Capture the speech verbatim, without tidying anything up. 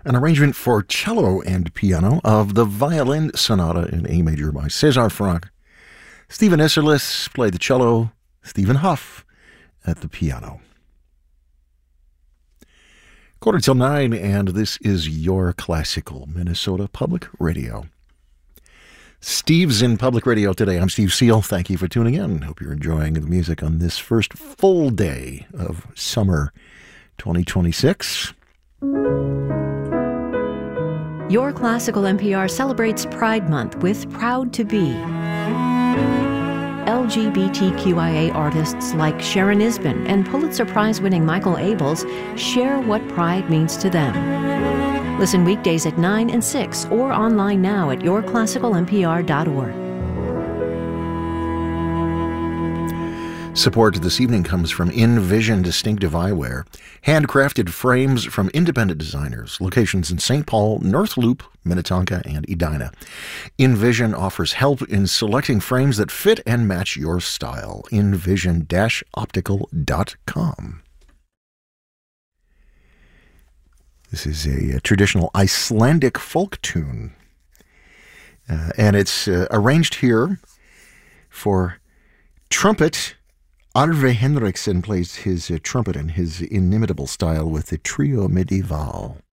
an arrangement for cello and piano of the Violin Sonata in A major by César Franck. Stephen Isserlis played the cello, Stephen Huff at the piano. Quarter till nine, and this is your classical Minnesota Public Radio. Steve's in Public Radio today. I'm Steve Seal. Thank you for tuning in. Hope you're enjoying the music on this first full day of summer twenty twenty-six. Your Classical N P R celebrates Pride Month with Proud to Be. L G B T Q I A artists like Sharon Isbin and Pulitzer Prize-winning Michael Abels share what pride means to them. Listen weekdays at nine and six or online now at your classical n p r dot org. Support this evening comes from InVision Distinctive Eyewear, handcrafted frames from independent designers, locations in Saint Paul, North Loop, Minnetonka, and Edina. InVision offers help in selecting frames that fit and match your style. invision dash optical dot com. This is a, a traditional Icelandic folk tune, uh, and it's uh, arranged here for trumpet. Arve Henriksen plays his uh, trumpet in his inimitable style with the Trio Medieval.